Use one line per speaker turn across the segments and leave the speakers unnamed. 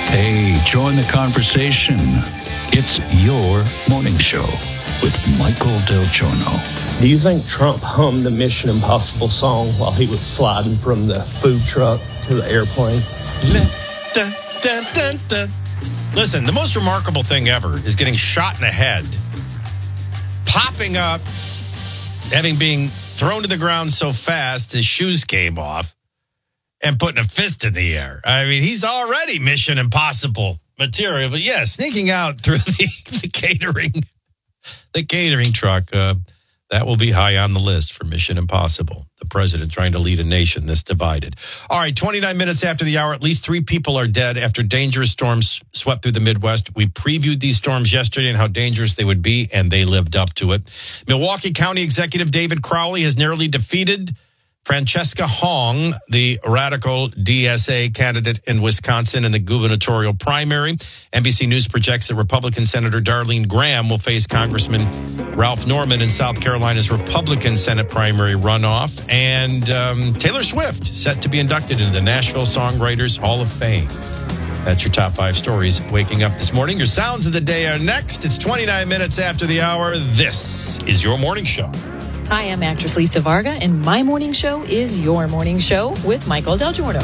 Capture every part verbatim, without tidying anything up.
Hey, join the conversation. It's your morning show with Michael Del Giorno.
Do you think Trump hummed the Mission Impossible song while he was sliding from the food truck to the airplane?
Dun, dun, dun, dun. Listen, the most remarkable thing ever is getting shot in the head, popping up, having been thrown to the ground so fast his shoes came off, and putting a fist in the air. I mean, he's already Mission Impossible material. But yeah, sneaking out through the, the catering, the catering truck, uh, that will be high on the list for Mission Impossible. The president trying to lead a nation this divided. All right, twenty-nine minutes after the hour, at least three people are dead after dangerous storms swept through the Midwest. We previewed these storms yesterday and how dangerous they would be, and they lived up to it. Milwaukee County Executive David Crowley has narrowly defeated Francesca Hong, the radical D S A candidate in Wisconsin in the gubernatorial primary. N B C News projects that Republican Senator Darlene Graham will face Congressman Ralph Norman in South Carolina's Republican Senate primary runoff. And um, Taylor Swift set to be inducted into the Nashville Songwriters Hall of Fame. That's your top five stories waking up this morning. Your sounds of the day are next. It's twenty-nine minutes after the hour. This is your morning show.
Hi, I'm actress Lisa Varga, and my morning show is your morning show with Michael Del Giorno.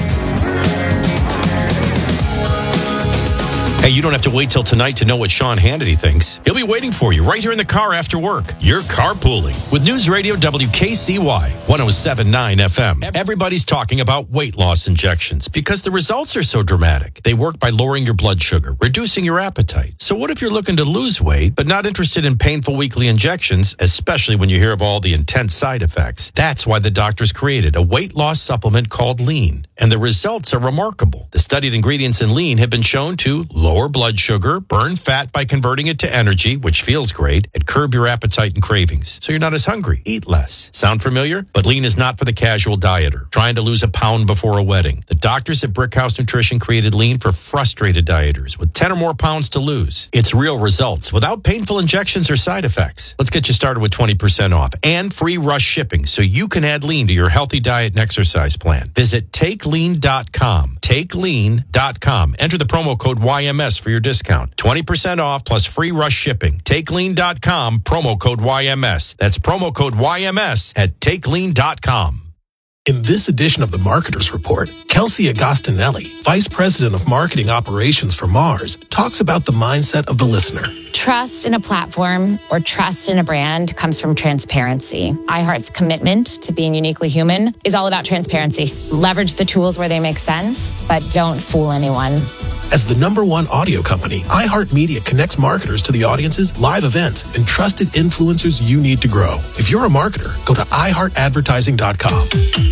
Hey, you don't have to wait till tonight to know what Sean Hannity thinks. He'll be waiting for you right here in the car after work. You're carpooling with News Radio W K C Y one oh seven point nine F M. Everybody's talking about weight loss injections because the results are so dramatic. They work by lowering your blood sugar, reducing your appetite. So what if you're looking to lose weight but not interested in painful weekly injections, especially when you hear of all the intense side effects? That's why the doctors created a weight loss supplement called Lean, and the results are remarkable. The studied ingredients in Lean have been shown to lower blood sugar, burn fat by converting it to energy, which feels great, and curb your appetite and cravings, so you're not as hungry. Eat less. Sound familiar? But Lean is not for the casual dieter trying to lose a pound before a wedding. The doctors at Brickhouse Nutrition created Lean for frustrated dieters with ten or more pounds to lose. It's real results without painful injections or side effects. Let's get you started with twenty percent off and free rush shipping so you can add Lean to your healthy diet and exercise plan. Visit take lean dot com. take lean dot com. Enter the promo code Y M S for your discount. twenty percent off plus free rush shipping. take lean dot com, promo code Y M S. That's promo code Y M S at take lean dot com.
In this edition of the Marketer's Report, Kelsey Agostinelli, Vice President of Marketing Operations for Mars, talks about the mindset of the listener.
Trust in a platform or trust in a brand comes from transparency. iHeart's commitment to being uniquely human is all about transparency. Leverage the tools where they make sense, but don't fool anyone.
As the number one audio company, iHeartMedia connects marketers to the audiences, live events, and trusted influencers you need to grow. If you're a marketer, go to i heart advertising dot com.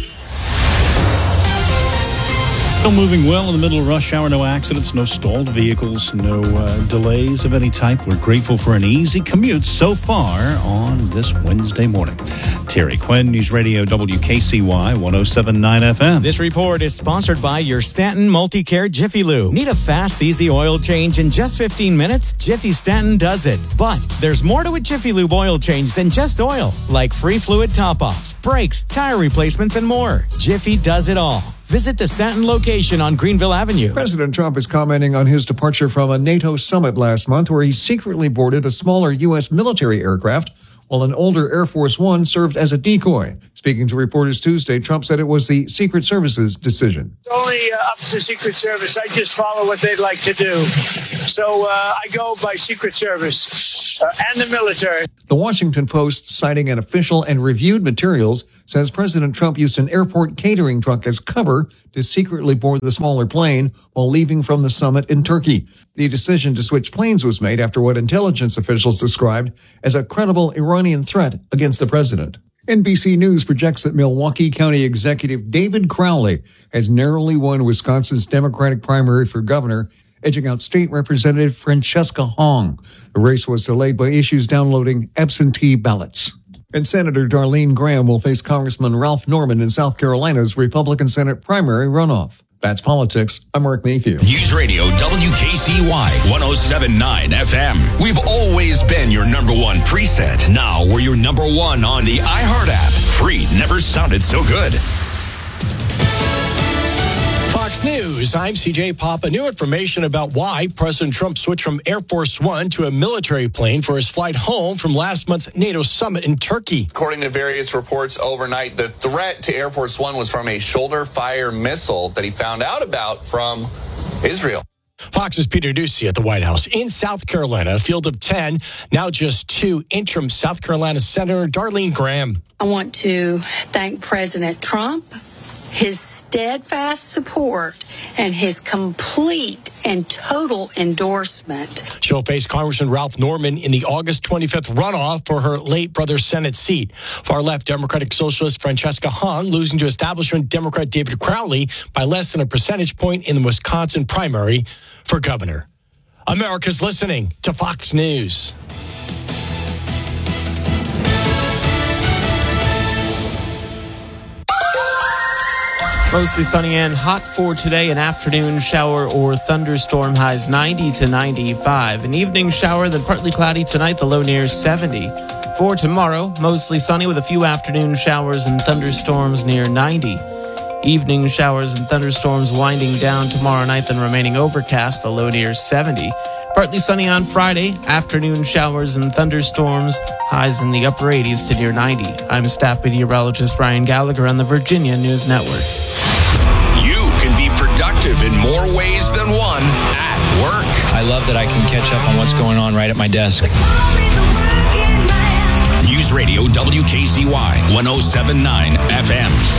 Still moving well in the middle of rush hour. No accidents, no stalled vehicles, no uh, delays of any type. We're grateful for an easy commute so far on this Wednesday morning. Terry Quinn, News Radio W K C Y one oh seven point nine F M.
This report is sponsored by your Stanton Multicare Jiffy Lube. Need a fast, easy oil change in just fifteen minutes? Jiffy Stanton does it. But there's more to a Jiffy Lube oil change than just oil, like free fluid top-offs, brakes, tire replacements, and more. Jiffy does it all. Visit the Stanton location on Greenville Avenue.
President Trump is commenting on his departure from a NATO summit last month where he secretly boarded a smaller U S military aircraft while an older Air Force One served as a decoy. Speaking to reporters Tuesday, Trump said it was the Secret Service's decision.
It's only uh, up to the Secret Service. I just follow what they'd like to do. So uh, I go by Secret Service uh, and the military.
The Washington Post, citing an official and reviewed materials, says President Trump used an airport catering truck as cover to secretly board the smaller plane while leaving from the summit in Turkey. The decision to switch planes was made after what intelligence officials described as a credible Iranian threat against the president. N B C News projects that Milwaukee County Executive David Crowley has narrowly won Wisconsin's Democratic primary for governor, edging out State Representative Francesca Hong. The race was delayed by issues downloading absentee ballots. And Senator Darlene Graham will face Congressman Ralph Norman in South Carolina's Republican Senate primary runoff. That's politics. I'm Mark Mayfield.
News Radio W K C Y one oh seven point nine F M. We've always been your number one preset. Now we're your number one on the iHeart app. Free never sounded so good.
Fox News
News. I'm C J Papa. New information about why President Trump switched from Air Force One to a military plane for his flight home from last month's NATO summit in Turkey.
According to various reports overnight, the threat to Air Force One was from a shoulder-fire missile that he found out about from Israel.
Fox's Peter Doocy at the White House. In South Carolina, a field of ten, now just two, interim South Carolina Senator Darlene Graham.
I want to thank President Trump, his steadfast support, and his complete and total endorsement.
She'll face Congressman Ralph Norman in the August twenty-fifth runoff for her late brother's Senate seat. Far-left Democratic Socialist Francesca Hahn losing to establishment Democrat David Crowley by less than a percentage point in the Wisconsin primary for governor. America's listening to Fox News.
Mostly sunny and hot for today. An afternoon shower or thunderstorm, highs ninety to ninety-five. An evening shower, then partly cloudy tonight, the low near seventy. For tomorrow, mostly sunny with a few afternoon showers and thunderstorms near ninety. Evening showers and thunderstorms winding down tomorrow night, then remaining overcast, the low near seventy. Partly sunny on Friday, afternoon showers and thunderstorms, highs in the upper eighties to near ninety. I'm staff meteorologist Brian Gallagher on the Virginia News Network.
You can be productive in more ways than one at work.
I love that I can catch up on what's going on right at my desk.
News Radio W K C Y one oh seven point nine F M.